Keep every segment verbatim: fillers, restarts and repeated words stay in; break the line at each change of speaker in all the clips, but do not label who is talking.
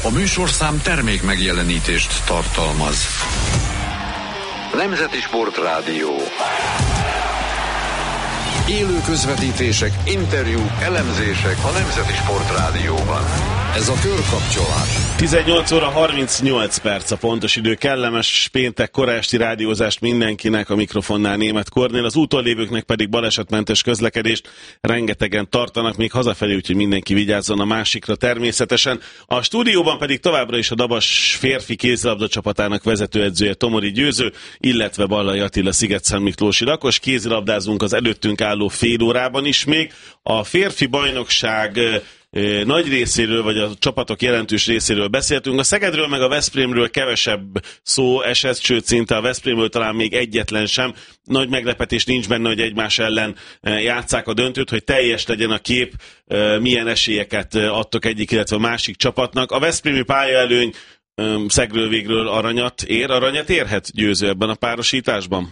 A műsorszám termék megjelenítést tartalmaz. Nemzeti Sportrádió. Élő közvetítések, interjúk, elemzések a Nemzeti Sportrádióban. Ez a Körkapcsolás.
tizennyolc óra harmincnyolc perc a pontos idő. Kellemes péntek kora esti rádiózást mindenkinek, a mikrofonnál Németh Kornél. Az úton lévőknek pedig balesetmentes közlekedést rengetegen tartanak még hazafelé, úgyhogy mindenki vigyázzon a másikra természetesen. A stúdióban pedig továbbra is a Dabas férfi kézilabda csapatának vezetőedzője Tomori Győző, illetve Ballai Attila Sziget-Szentmiklósi lakos. Kézilabdázunk az előttünk álló fél órában is még. A férfi bajnokság nagy részéről, vagy a csapatok jelentős részéről beszéltünk. A Szegedről meg a Veszprémről kevesebb szó esett, sőt szinte a Veszprémről talán még egyetlen sem. Nagy meglepetés nincs benne, hogy egymás ellen játsszák a döntőt, hogy teljes legyen a kép, milyen esélyeket adtok egyik, illetve a másik csapatnak. A veszprémi pályaelőny Szegről végről aranyat ér, aranyat érhet Győző ebben a párosításban?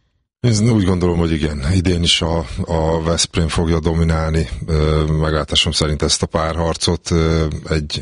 Én úgy gondolom, hogy igen. Idén is a, a Veszprém fogja dominálni, meglátásom szerint ezt a párharcot. Egy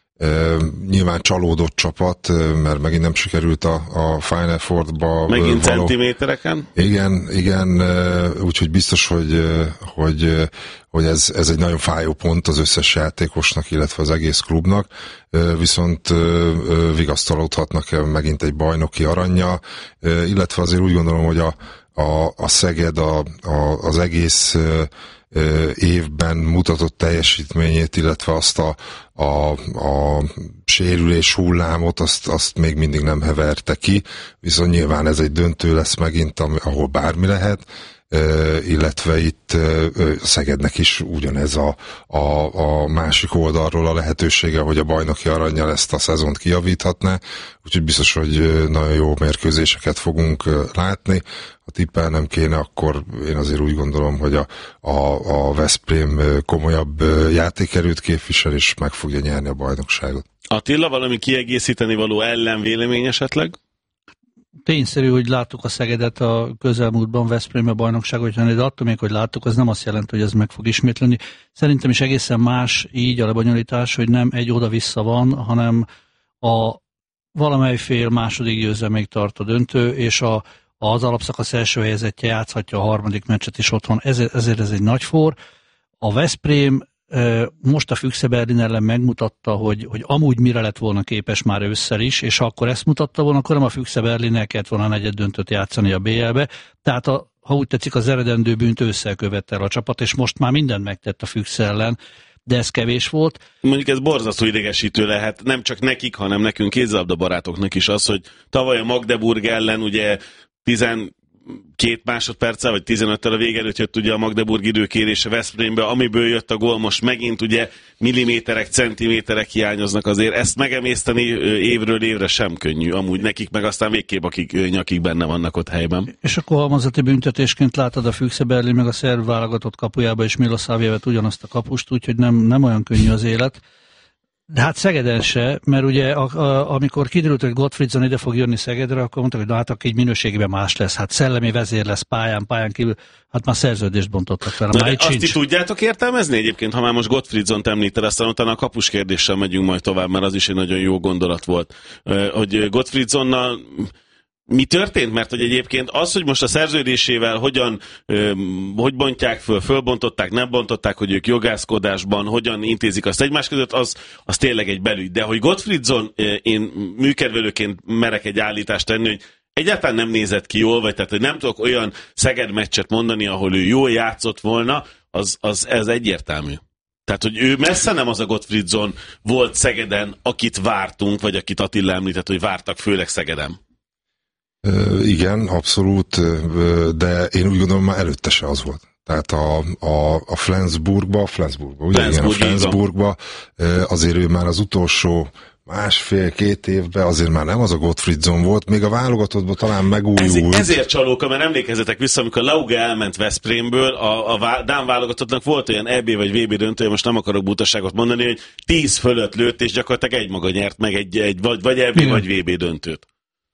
nyilván csalódott csapat, mert megint nem sikerült a, a Final Four-ba.
Megint való... centimétereken?
Igen, igen, úgyhogy biztos, hogy, hogy, hogy ez, ez egy nagyon fájó pont az összes játékosnak, illetve az egész klubnak, viszont vigasztalódhatnak megint egy bajnoki arannya, illetve azért úgy gondolom, hogy a A, a Szeged a, a, az egész ö, ö, évben mutatott teljesítményét, illetve azt a, a, a sérülés hullámot, azt, azt még mindig nem heverte ki, viszont nyilván ez egy döntő lesz megint, ahol bármi lehet, ö, illetve itt ö, a Szegednek is ugyanez a, a, a másik oldalról a lehetősége, hogy a bajnoki arannyal ezt a szezont kijavíthatná, úgyhogy biztos, hogy nagyon jó mérkőzéseket fogunk látni. Ha tippelnem kéne, akkor én azért úgy gondolom, hogy a, a, a Veszprém komolyabb játékerőt képvisel, és meg fogja nyerni a bajnokságot.
Attila, valami kiegészíteni való ellenvélemény esetleg?
Tényszerű, hogy láttuk a Szegedet a közelmúltban Veszprémbe bajnokságot, de attól még, hogy láttuk, az nem azt jelenti, hogy ez meg fog ismétleni. Szerintem is egészen más így a lebonyolítás, hogy nem egy oda-vissza van, hanem a valamely fél második győzelméig tart a döntő, és a az alapszakasz első helyezettje játszhatja a harmadik meccset is otthon, ezért, ezért ez egy nagy for. A Veszprém most a Füchse Berlin ellen megmutatta, hogy, hogy amúgy mire lett volna képes már ősszel is, és ha akkor ezt mutatta volna, akkor nem a Füchse Berlinnel kellett volna a negyed döntőt játszani a bé el-be. Tehát a, ha úgy tetszik, az eredendő bűnt ősszel követte el a csapat, és most már mindent megtett a Füchse ellen, de ez kevés volt.
Mondjuk ez borzasztó idegesítő lehet, nem csak nekik, hanem nekünk kézilabda barátoknak is az, hogy tavaly a Magdeburg ellen ugye tizenkét másodperccel, vagy tizenöttel a vége előtt jött ugye a Magdeburg időkérése Veszprémbe, amiből jött a gól, most megint ugye milliméterek, centiméterek hiányoznak azért. Ezt megemészteni évről évre sem könnyű, amúgy nekik meg aztán végképp akik nyakik benne vannak ott helyben.
És akkor halmazati büntetésként látod a Füchse Berlin meg a szerb válogatott kapujába, és Milosavljevet ugyanazt a kapust, úgyhogy nem, nem olyan könnyű az élet. De hát Szegeden se, mert ugye a, a, amikor kiderült, hogy Gottfriedson ide fog jönni Szegedre, akkor mondták, hogy na, hát akkor így minőségében más lesz. Hát szellemi vezér lesz pályán, pályán kívül, hát már szerződést bontottak fel.
Na, de azt is tudjátok értelmezni egyébként, ha már most Gottfriedsont említed, aztán utána a kapus kérdéssel megyünk majd tovább, mert az is egy nagyon jó gondolat volt, hogy Gottfriedsonnal mi történt? Mert hogy egyébként az, hogy most a szerződésével hogyan, öm, hogy bontják föl, fölbontották, nem bontották, hogy ők jogászkodásban hogyan intézik azt egymás között, az, az tényleg egy belügy. De hogy Gottfriedson, én műkedvelőként merek egy állítást tenni, hogy egyáltalán nem nézett ki jól, vagy tehát, hogy nem tudok olyan Szeged meccset mondani, ahol ő jól játszott volna, az, az ez egyértelmű. Tehát, hogy ő messze nem az a Gottfriedson volt Szegeden, akit vártunk, vagy akit Attila említett, hogy vártak, főleg Szegeden.
Igen, abszolút, de én úgy gondolom, már előtte se az volt. Tehát a, a, a Flensburgba, Flensburgba, ugye? Igen, a Flensburgba azért ő már az utolsó másfél-két évben azért már nem az a Gottfriedson volt, még a válogatottban talán megújult.
Ezért, ezért csalóka, mert emlékezzetek vissza, amikor Lauge elment Veszprémből, a, a Dán válogatottnak volt olyan é bé vagy vé bé döntője, most nem akarok butaságot mondani, hogy tíz fölött lőtt, és gyakorlatilag egymaga nyert meg egy, egy vagy, vagy é bé vagy vé bé döntőt.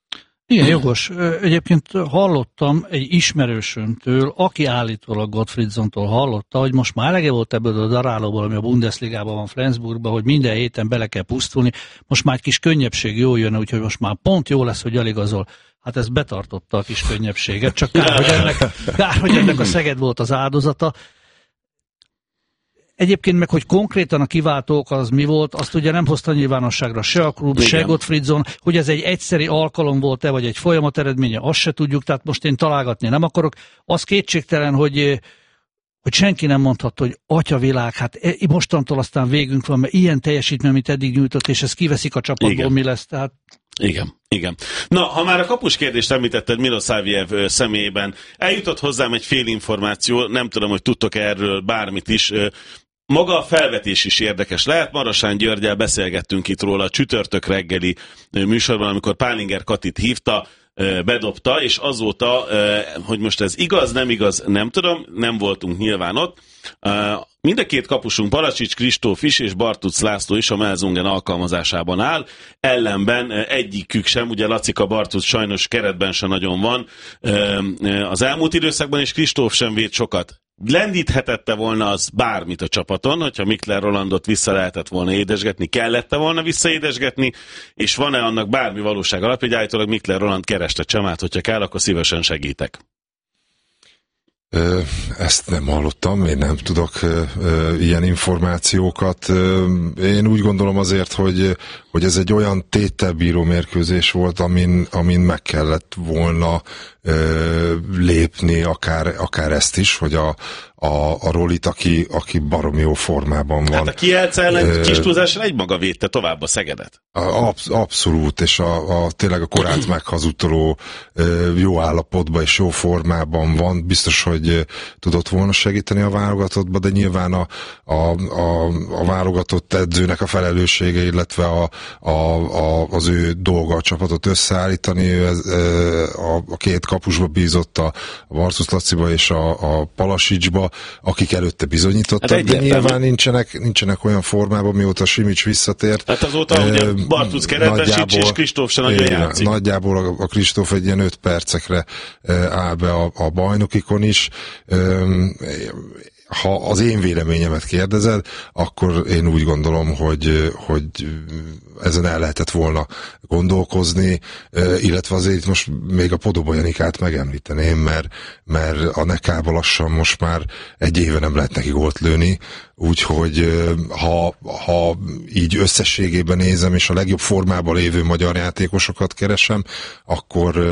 Igen, jogos. Egyébként hallottam egy ismerősömtől, aki állítólag Gottfriedsontól hallotta, hogy most már elege volt ebből a darálóból, ami a Bundesligában van Flensburgban, hogy minden héten bele kell pusztulni. Most már egy kis könnyebbség jól jönne, úgyhogy most már pont jó lesz, hogy eligazol. Hát ez betartotta a kis könnyebbséget, csak kár, hogy ennek, kár, hogy ennek a Szeged volt az áldozata. Egyébként meg, hogy konkrétan a kiváltók az mi volt, azt ugye nem hozta nyilvánosságra se a klub, se Gottfriedson, hogy ez egy egyszeri alkalom volt-e, vagy egy folyamat eredménye, azt se tudjuk, tehát most én találgatni nem akarok. Az kétségtelen, hogy, hogy senki nem mondhatta, hogy atyavilág, hát mostantól aztán végünk van, mert ilyen teljesítmény, amit eddig nyújtott, és ez kiveszik a csapatból, igen. Mi lesz, tehát...
Igen, igen. Na, ha már a kapus kérdést említetted Milosavljev személyében, eljutott hozzám egy fél információ, nem tudom, hogy tudtok erről bármit is. Maga a felvetés is érdekes lehet. Marosán Györggyel beszélgettünk itt róla a csütörtök reggeli műsorban, amikor Pálinger Katit hívta, bedobta, és azóta, hogy most ez igaz, nem igaz, nem tudom, nem voltunk nyilván ott. Mind a két kapusunk, Palacsics Kristóf is, és Bartuc László is a Melzungen alkalmazásában áll. Ellenben egyikük sem, ugye Lacika Bartuc sajnos keretben se nagyon van az elmúlt időszakban, és Kristóf sem véd sokat. Lendíthetette volna az bármit a csapaton, hogyha Mikler Rolandot vissza lehetett volna édesgetni, kellette volna visszaédesgetni, és van-e annak bármi valóság alapja, hogy állítólag Mikler Roland kereste Csemát, hogyha kell, akkor szívesen segítek.
Ezt nem hallottam, én nem tudok ilyen információkat. Én úgy gondolom azért, hogy, hogy ez egy olyan tételbíró mérkőzés volt, amin, amin meg kellett volna lépni akár, akár ezt is, hogy a, a, a Rolit, aki, aki baromi jó formában van.
Hát a Kielce ellen kis túlzással egymaga védte tovább a Szegedet.
Absz- abszolút, és a, a, tényleg a korát meghazudtoló jó állapotban és jó formában van. Biztos, hogy tudott volna segíteni a válogatottba, de nyilván a, a, a, a válogatott edzőnek a felelőssége, illetve a, a, a, az ő dolga a csapatot összeállítani. Ez, a, a két kapusba bízott a, a Bartuc Laciba és a, a Palasicsba, akik előtte bizonyítottak, hát de nyilván nincsenek, nincsenek olyan formában, mióta Simics visszatért.
Hát azóta e, ugye Bartuc keretben sincs, és Kristóf sem nagyon játszik.
Nagyjából a, a Kristóf egy ilyen öt percekre e, áll be a, a bajnokikon is. E, ha az én véleményemet kérdezed, akkor én úgy gondolom, hogy, hogy ezen el lehetett volna gondolkozni, illetve azért most még a Podoba Janikát megemlíteném, mert, mert a Nekába lassan most már egy éve nem lehet neki gólt lőni, úgyhogy ha, ha így összességében nézem, és a legjobb formában lévő magyar játékosokat keresem, akkor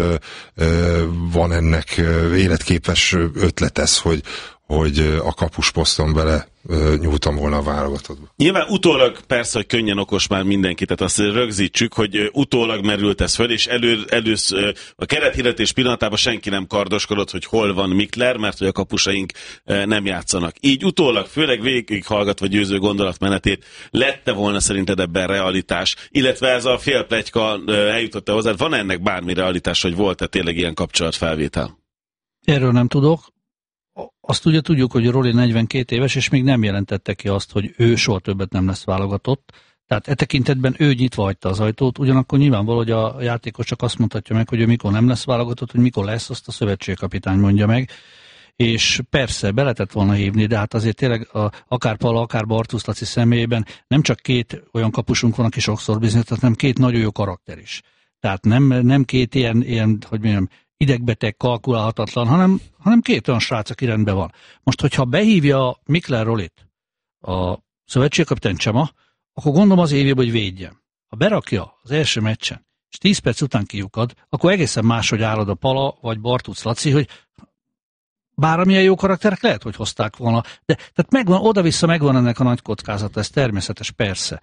van ennek életképes ötlet ez, hogy hogy a kapusposzton bele nyúltam volna a válogatottba.
Nyilván utólag persze, hogy könnyen okos már mindenki, tehát azt rögzítsük, hogy utólag merült ez föl, és elő, először a kerethirdetés pillanatában senki nem kardoskodott, hogy hol van Mikler, mert hogy a kapusaink nem játszanak. Így utólag, főleg végighallgatva Győző gondolatmenetét, lette volna szerinted ebben realitás, illetve ez a fél pletyka eljutott-e hozzá, van ennek bármi realitás, hogy volt-e tényleg ilyen kapcsolatfelvétel?
Erről nem tudok. Azt ugye tudjuk, hogy Roli negyvenkét éves, és még nem jelentette ki azt, hogy ő soha többet nem lesz válogatott. Tehát e tekintetben ő nyitva hagyta az ajtót, ugyanakkor nyilvánvaló, hogy a játékos csak azt mondhatja meg, hogy ő mikor nem lesz válogatott, hogy mikor lesz, azt a szövetségkapitány mondja meg. És persze, be lehetett volna hívni, de hát azért tényleg a, akár Pala, akár Bartuc Laci személyében nem csak két olyan kapusunk van, aki sokszor bizonyított, hanem két nagyon jó karakter is. Tehát nem, nem két ilyen, ilyen, hogy mondjam, idegbeteg, kalkulálhatatlan, hanem, hanem két olyan srác, aki rendben van. Most, hogyha behívja Mikler Rolit, a szövetségkapitány Csema, akkor gondolom az évében, hogy védjem. Ha berakja az első meccsen, és tíz perc után kiukad, akkor egészen máshogy állod a Pala, vagy Bartuc Laci, hogy bármilyen jó karakterek lehet, hogy hozták volna. De tehát megvan, oda-vissza megvan ennek a nagy kockázata, ez természetes, persze.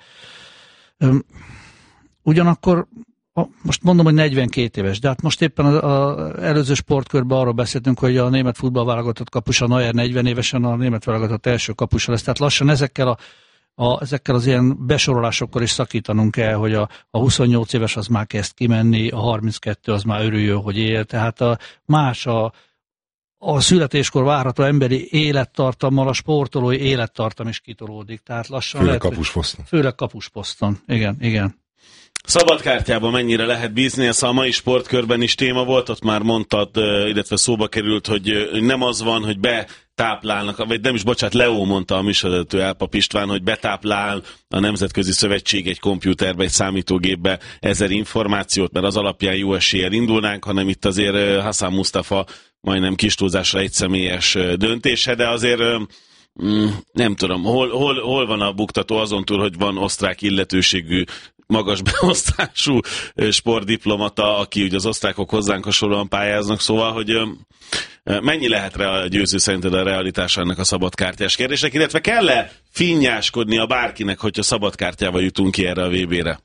Ugyanakkor most mondom, hogy negyvenkét éves, de hát most éppen az előző sportkörben arról beszéltünk, hogy a német futballválogatott kapusa Neuer negyven évesen a német válogatott első kapusa lesz. Tehát lassan ezekkel, a, a, ezekkel az ilyen besorolásokkal is szakítanunk kell, hogy a, a huszonnyolc éves az már kezd kimenni, a harminckettő az már örüljön, hogy él. Tehát a, más a, a születéskor várható emberi élettartammal a sportolói élettartam is kitolódik. Tehát lassan
főleg
lehet,
kapusposzton.
Főleg kapusposzton, igen, igen.
Szabadkártyában mennyire lehet bízni, ez a mai sportkörben is téma volt, ott már mondtad, illetve szóba került, hogy nem az van, hogy betáplálnak, vagy nem is, bocsánat, Leó mondta a műsorvezető Elpap István, hogy betáplál a Nemzetközi Szövetség egy kompjúterbe, egy számítógépbe ezer információt, mert az alapján jó eséllyel indulnánk, hanem itt azért Hassan Mustafa majdnem kis túlzásra egyszemélyes döntése, de azért nem tudom, hol, hol, hol van a buktató azon túl, hogy van osztrák illetőségű, magas beosztású sportdiplomata, aki ugye az osztrákok hozzánk hasonlóan pályáznak, szóval, hogy mennyi lehet a győző szerinted a realitás ennek a szabadkártyás kérdésnek, illetve kell-e finnyáskodnia bárkinek, hogyha szabadkártyával jutunk ki erre a vé bére?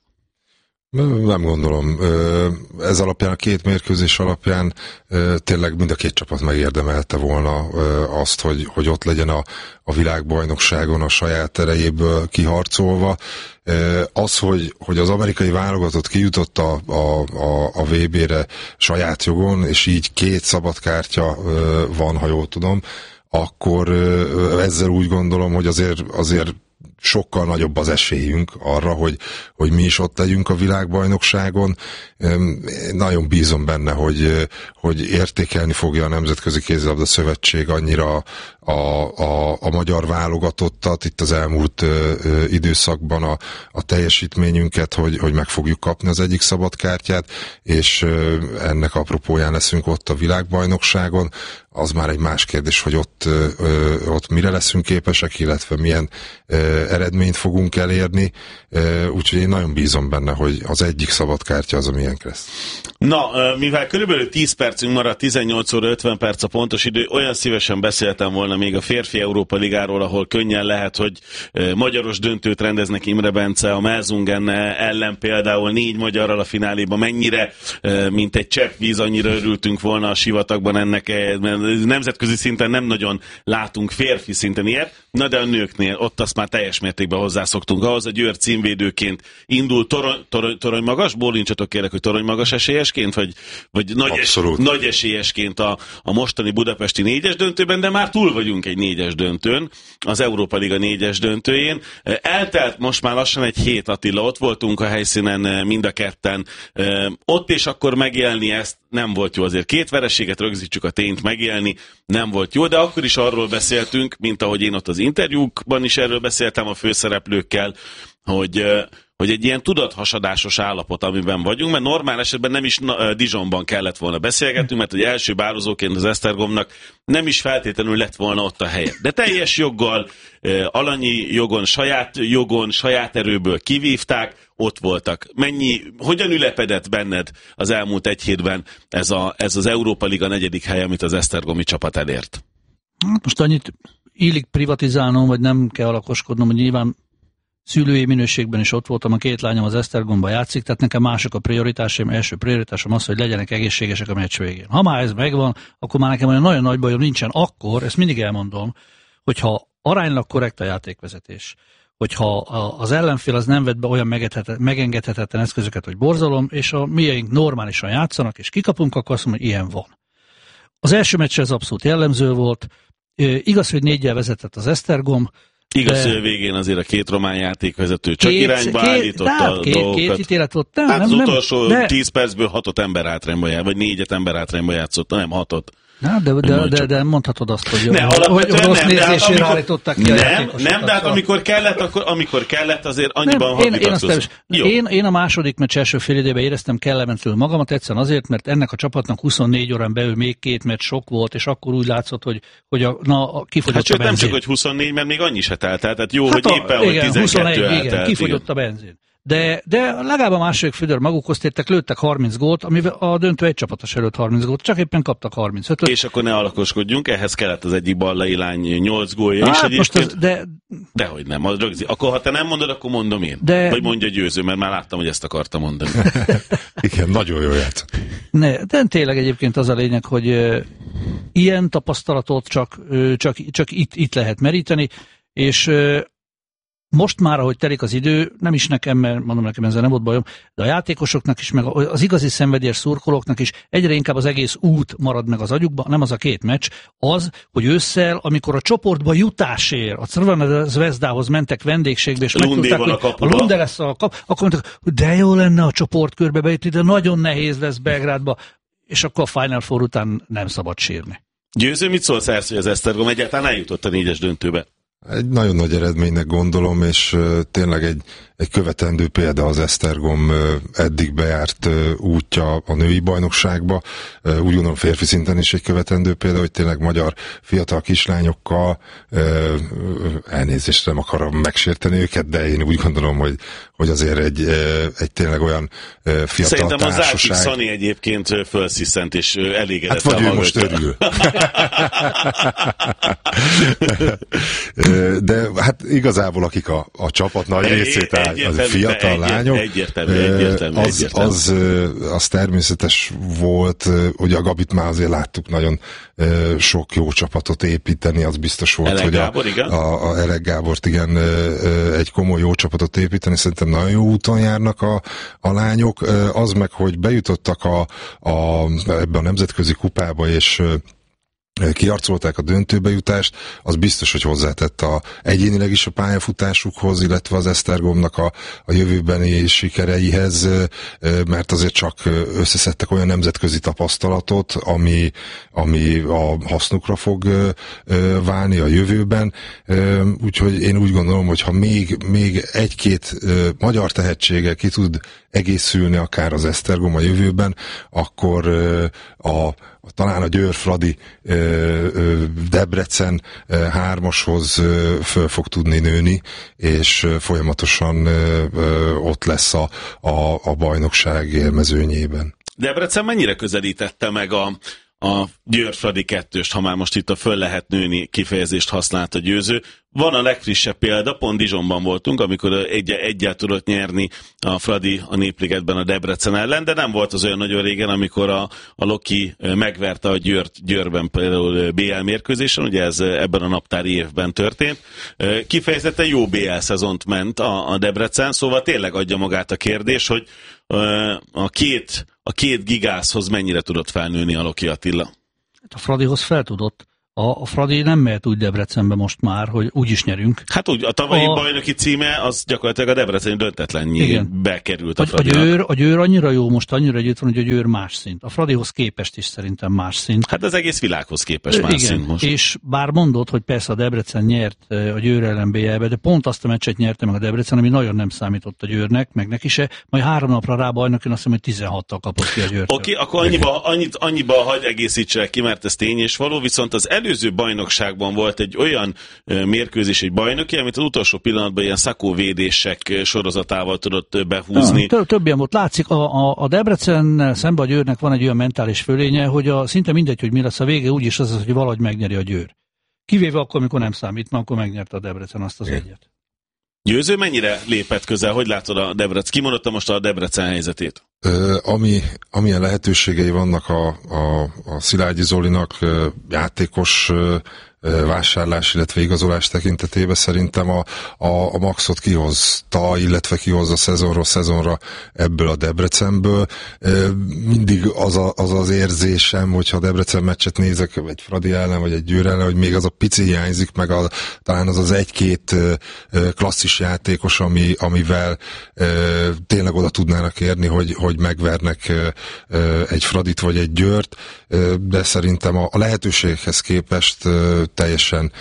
Nem gondolom. Ez alapján, a két mérkőzés alapján tényleg mind a két csapat megérdemelte volna azt, hogy, hogy ott legyen a, a világbajnokságon a saját erejéből kiharcolva. Az, hogy, hogy az amerikai válogatott kijutott a, a, a, a vé bére saját jogon, és így két szabadkártya van, ha jól tudom, akkor ezzel úgy gondolom, hogy azért, azért sokkal nagyobb az esélyünk arra, hogy, hogy mi is ott legyünk a világbajnokságon. Nagyon bízom benne, hogy, hogy értékelni fogja a Nemzetközi Kézilabda Szövetség annyira a, a, a magyar válogatottat itt az elmúlt időszakban a, a teljesítményünket, hogy, hogy meg fogjuk kapni az egyik szabadkártyát, és ennek apropóján leszünk ott a világbajnokságon. Az már egy más kérdés, hogy ott, ott mire leszünk képesek, illetve milyen eredményt fogunk elérni, úgyhogy én nagyon bízom benne, hogy az egyik szabadkártya az, amilyen lesz.
Na, mivel körülbelül tíz percünk maradt, tizennyolc óra ötven perc a pontos idő, olyan szívesen beszéltem volna még a férfi Európa Ligáról, ahol könnyen lehet, hogy magyaros döntőt rendeznek Imre Bence, a Melsungen ellen például négy magyarral a fináléban, mennyire, mint egy csepp víz, annyira örültünk volna a sivatagban ennek, nemzetközi szinten nem nagyon látunk férfi szinten ilyet, na de a nőknél ott azt már teljes mértékben hozzászoktunk ahhoz, a Győr címvédőként indul torony, torony, torony magas, bólincsatok kérek, hogy torony magas esélyesként, vagy, vagy nagy, es, nagy esélyesként a, a mostani budapesti négyes döntőben, de már túl vagyunk egy négyes döntőn, az Európa Liga négyes döntőjén. Eltelt most már lassan egy hét, Attila, ott voltunk a helyszínen mind a ketten, ott és akkor megélni ezt nem volt jó, azért két vereséget rögzítsük a tényt, megélni nem volt jó, de akkor is arról beszéltünk, mint ahogy én ott az interjúkban is erről beszéltem a főszereplőkkel, hogy, hogy egy ilyen tudathasadásos állapot, amiben vagyunk, mert normál esetben nem is Dijonban kellett volna beszélgetnünk, mert hogy első bározóként az Esztergomnak nem is feltétlenül lett volna ott a helye. De teljes joggal, alanyi jogon, saját jogon, saját erőből kivívták, ott voltak. Mennyi, hogyan ülepedett benned az elmúlt egy hétben ez, a, ez az Európa Liga negyedik hely, amit az esztergomi csapat elért?
Most annyit illik privatizálnom, vagy nem kell alakoskodnom, hogy nyilván szülői minőségben is ott voltam, a két lányom az Esztergomban játszik, tehát nekem mások a prioritásaim, első prioritásom az, hogy legyenek egészségesek a meccs végén. Ha már ez megvan, akkor már nekem olyan nagyon nagy bajom nincsen, akkor, ezt mindig elmondom, hogyha aránylag korrekt a játékvezetés, hogyha az ellenfél az nem vett be olyan megengedhetetlen eszközöket, hogy borzalom, és a miénk normálisan játszanak, és kikapunk, akkor azt mondom, hogy ilyen van. Az első meccs ez abszolút jellemző volt. Igaz, hogy négyel vezetett az Esztergom.
Igaz, hogy a végén azért a két román játékvezető csak két, irányba két, állította a
két,
dolgokat.
Két ítélet volt. Nem,
hát
nem,
az utolsó
de...
tíz percből hatot ember hátrányba játszott, vagy négyet ember hátrányba játszott, nem hatot.
Na, de, de, de, de mondhatod azt, hogy,
ne,
hogy rossz nézésére
hát
állították ki
nem,
a
játékosokat. Nem, de hát amikor kellett, akkor amikor kellett, azért annyiban
nem, én, én, én, én a második meccs első fél időben éreztem kellemetlenül magamat, egyszerűen azért, mert ennek a csapatnak huszonnégy órán belül még két meccs sok volt, és akkor úgy látszott, hogy, hogy a, na, kifogyott hát, a benzin.
Nem csak, hogy huszonnégy, mert még annyi se telt. Tehát jó,
hát
hogy
a,
éppen,
igen,
hogy tizenkettő
huszonegy, igen, kifogyott a benzin. De, de legalább a második fődör magukhoz tértek, lőttek harminc gólt, amivel a döntő egy csapatos előtt harminc gólt, csak éppen kaptak harmincötöt.
És akkor ne alakoskodjunk, ehhez kellett az egyik ballai lány nyolc gólja
hát
is egyébként.
Az, de...
Dehogy nem, az rögzít. Akkor ha te nem mondod, akkor mondom én.
De...
Vagy mondja Győző, mert már láttam, hogy ezt akarta mondani.
Igen, nagyon jó ját.
Ne, de tényleg egyébként az a lényeg, hogy uh, ilyen tapasztalatot csak, uh, csak, csak itt, itt lehet meríteni, és uh, most már, ahogy telik az idő, nem is nekem, mert mondom nekem ezzel nem volt bajom, de a játékosoknak is, meg az igazi szenvedélyes szurkolóknak is egyre inkább az egész út marad meg az agyukba, nem az a két meccs, az, hogy ősszel, amikor a csoportba jutásért, a Crvena Zvezdához mentek vendégségbe, és megtudták, hogy a Lunde lesz a kap, akkor mondták, hogy de jó lenne a csoportkörbe bejutni, de nagyon nehéz lesz Belgrádba, és akkor a Final Four után nem szabad sírni.
Győző, mit szólsz ehhez, hogy az Esztergom egyáltalán eljutott a négyes döntőbe?
Egy nagyon nagy eredménynek gondolom, és uh, tényleg egy, egy követendő példa az Esztergom uh, eddig bejárt uh, útja a női bajnokságba. Uh, úgy gondolom férfi szinten is egy követendő példa, hogy tényleg magyar fiatal kislányokkal, uh, elnézést nem akarom megsérteni őket, de én úgy gondolom, hogy, hogy azért egy, uh, egy tényleg olyan uh, fiatal
Szerintem
társaság.
Szerintem az Zátik Szani egyébként felsziszent és elégedett.
Hát vagy ő most örül. De hát igazából akik a, a csapat nagy részét áll, az fiatal lányok,
egyértelmű, egyértelmű,
az,
egyértelmű.
Az, az természetes volt, ugye a Gabit már azért láttuk nagyon sok jó csapatot építeni, az biztos volt,
Elek
hogy
Gábor,
a, a, a Elek Gábort igen, egy komoly jó csapatot építeni, szerintem nagyon jó úton járnak a, a lányok, az meg, hogy bejutottak a, a, ebbe a nemzetközi kupába, és kiarcolták a döntőbe jutást, az biztos, hogy hozzátett a, egyénileg is a pályafutásukhoz, illetve az Esztergomnak a, a jövőbeni sikereihez, mert azért csak összeszedtek olyan nemzetközi tapasztalatot, ami, ami a hasznukra fog válni a jövőben. Úgyhogy én úgy gondolom, hogy ha még, még egy-két magyar tehetséggel ki tud egészülni akár az Esztergom a jövőben, akkor a talán a Győr-Fradi Debrecen hármashoz föl fog tudni nőni, és folyamatosan ott lesz a, a, a bajnokság élmezőnyében.
Debrecen mennyire közelítette meg a, a Győr-Fradi kettőst, ha már most itt a föl lehet nőni kifejezést használt a Győző? Van a legfrissebb példa, pont Dijonban voltunk, amikor egy, egyel tudott nyerni a Fradi a Népligetben a Debrecen ellen, de nem volt az olyan nagyon régen, amikor a, a Loki megverte a Győrt Győrben például bé el mérkőzésen, ugye ez ebben a naptári évben történt. Kifejezetten jó bé el szezont ment a, a Debrecen, szóval tényleg adja magát a kérdés, hogy a két, a két gigászhoz mennyire tudott felnőni a Loki Attila?
A Fradihoz fel tudott. A, a Fradi nem mehet úgy Debrecenbe most már, hogy úgy is nyerünk.
Hát úgy, a tavalyi
a... bajnoki
címe az gyakorlatilag a debreceni döntetlennyé bekerült a, a
Fradinak. A Győr, a Győr annyira jó most, annyira együtt van, hogy a Győr más szint. A Fradihoz képest is szerintem más szint.
Hát az egész világhoz képest más
igen,
szint most.
És bár mondod, hogy persze a Debrecen nyert a Győr ellen bé el-be, de pont azt a meccset nyerte meg a Debrecen, ami nagyon nem számított a Győrnek, meg neki se. Majd három napra rá bajnokin azt hiszem, hogy tizenhattal kapott ki a Győrtől.
Oké, okay, akkor annyiba, annyit, annyiba hagy egészítsek ki, mert ez tény és való, viszont az előző bajnokság volt egy olyan mérkőzés, egy bajnoki, amit az utolsó pillanatban ilyen szakóvédések sorozatával tudott behúzni.
Ja, több ilyen volt. Látszik, a, a, a Debrecennel szemben a Győrnek van egy olyan mentális fölénye, hogy a, szinte mindegy, hogy mi lesz a vége, úgyis az, hogy valahogy megnyeri a Győr. Kivéve akkor, amikor nem számít, mert akkor megnyerte a Debrecen azt az é. egyet.
Győző mennyire lépett közel? Hogy látod a Debrecen? Kimondott most a Debrecen helyzetét?
Ö, ami, amilyen lehetőségei vannak a, a, a Szilágyi Zolinak játékos vásárlás, illetve igazolás tekintetében szerintem a, a, a maxot kihozta, illetve kihozza szezonról szezonra ebből a Debrecenből. Mindig az, a, az az érzésem, hogyha a Debrecen meccset nézek, egy Fradi ellen, vagy egy Győr ellen, hogy még az a pici hiányzik, meg a, talán az az egy-két klasszis játékos, ami, amivel tényleg oda tudnának érni, hogy, hogy megvernek egy Fradit, vagy egy Győrt, de szerintem a, a lehetőséghez képest teljesen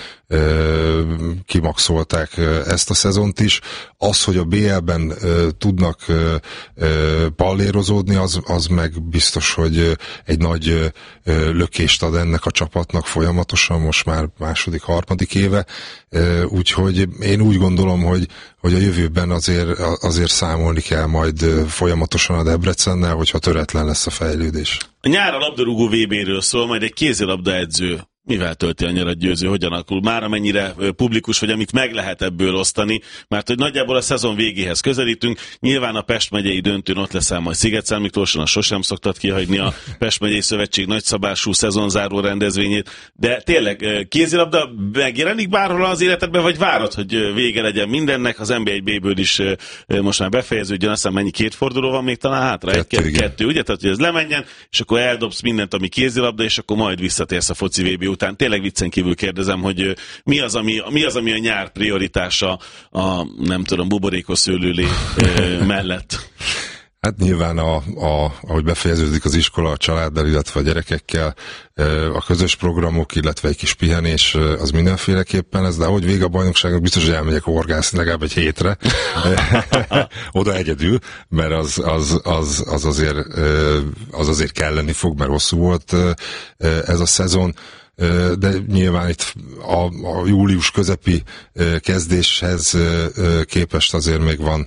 ö, kimaxolták ezt a szezont is. Az, hogy a bé el-ben ö, tudnak ö, ö, pallérozódni, az, az meg biztos, hogy egy nagy ö, lökést ad ennek a csapatnak folyamatosan, most már második, harmadik éve. Ö, úgyhogy én úgy gondolom, hogy, hogy a jövőben azért, azért számolni kell majd folyamatosan a Debrecennel, hogyha töretlen lesz a fejlődés.
A nyár a labdarúgó vé béről szól, majd egy kézilabda edző Mivel tölti a nyarat Győző, hogyan alakul? Már amennyire publikus, vagy amit meg lehet ebből osztani, mert hogy nagyjából a szezon végéhez közelítünk. Nyilván a Pest megyei döntőn ott leszel majd Szigetszán Miklóson, a sosem szoktad kihagyni a Pest megyei szövetség nagyszabású szezonzáró rendezvényét, de tényleg kézilabda megjelenik bárhol az életedben, vagy várod, hogy vége legyen mindennek? Az en bé egy bé-ből is most már befejeződjön, aztán mennyi két forduló van még talán hátra?
Kettő,
Egy, kettő, ugye? Tehát, hogy ez lemenjen, és akkor eldobsz mindent, ami kézilabda, és akkor majd visszatérsz a foci vé bé után. Tényleg viccen kívül kérdezem, hogy mi az, ami, mi az, ami a nyár prioritása a, nem tudom, buborékos szőlőlé mellett?
Hát nyilván, a, a, ahogy befejeződik az iskola a családdal, illetve a gyerekekkel, a közös programok, illetve egy kis pihenés, az mindenféleképpen ez, de ahogy vége a bajnokságnak, biztos, hogy elmegyek horgászni legalább egy hétre. Oda egyedül, mert az, az, az, az, azért, az azért kelleni fog, mert hosszú volt ez a szezon. De nyilván itt a, a július közepi kezdéshez képest azért még van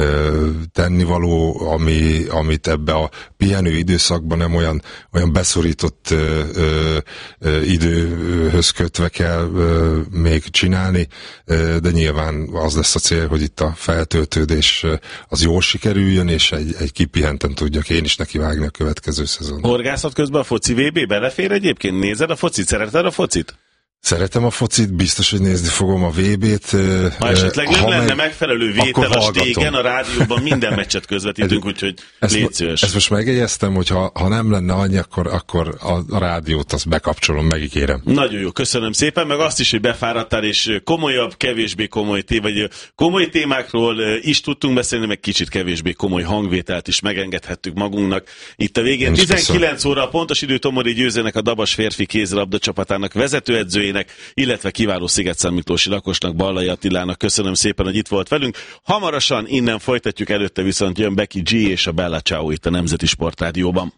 tennivaló, ami, amit ebbe a pihenő időszakban nem olyan, olyan beszorított ö, ö, időhöz kötve kell ö, még csinálni, ö, de nyilván az lesz a cél, hogy itt a feltöltődés az jól sikerüljön, és egy, egy kipihenten tudjak én is nekivágni a következő szezon.
Horgászat közben a foci vé bé belefér egyébként? Nézed a focit? Szereted a focit?
Szeretem a focit, biztos, hogy nézni fogom a vé bét.
Ha esetleg nem ha lenne meg, megfelelő vétel a stégen, a rádióban minden meccset közvetítünk, úgyhogy légy szíves.
Ezt most megjegyeztem, hogy ha, ha nem lenne annyi, akkor, akkor a, a rádiót azt bekapcsolom, megígérem.
Nagyon jó, köszönöm szépen, meg azt is, hogy befáradtál, és komolyabb, kevésbé komoly, té- vagy komoly témákról is tudtunk beszélni, meg kicsit kevésbé komoly hangvételt is megengedhettük magunknak. Itt a végén tizenkilenc óra a pontos idő Tomori Győzőnek, a Dabas férfi kézilabda csapatának vezetőedzőjének, illetve kiváló Szigetszán Miklósi lakosnak, Ballai Attilának köszönöm szépen, hogy itt volt velünk. Hamarosan innen folytatjuk, előtte viszont jön Becky G és a Bella Ciao itt a Nemzeti Sportrádióban.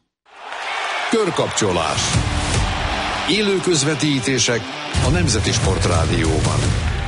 Körkapcsolás. Élő közvetítések a Nemzeti Sportrádióban.